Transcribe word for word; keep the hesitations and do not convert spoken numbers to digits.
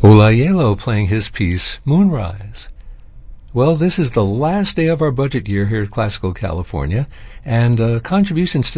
Olayelo playing his piece, Moonrise. Well, this is the last day of our budget year here at Classical California, and uh, contributions to